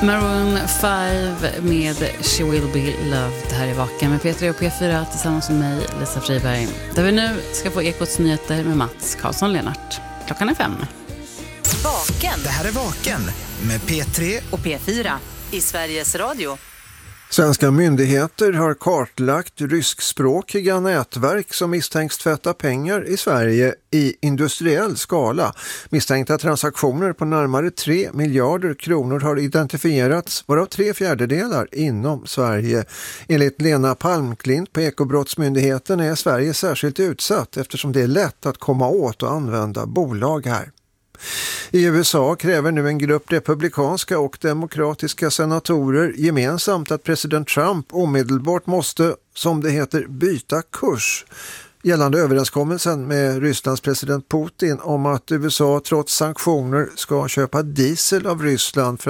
Maroon 5 med She Will Be Loved här i Vaken med P3 och P4 tillsammans med mig, Lisa Friberg. Där vi nu ska få Ekots nyheter med Mats Karlsson-Lennart. Klockan är 5. Vaken. Det här är Vaken med P3 och P4 i Sveriges Radio. Svenska myndigheter har kartlagt ryskspråkiga nätverk som misstänks tvätta pengar i Sverige i industriell skala. Misstänkta transaktioner på närmare 3 miljarder kronor har identifierats, varav 3/4 inom Sverige. Enligt Lena Palmklint på Ekobrottsmyndigheten är Sverige särskilt utsatt eftersom det är lätt att komma åt och använda bolag här. I USA kräver nu en grupp republikanska och demokratiska senatorer gemensamt att president Trump omedelbart måste, som det heter, byta kurs gällande överenskommelsen med Rysslands president Putin om att USA trots sanktioner ska köpa diesel av Ryssland för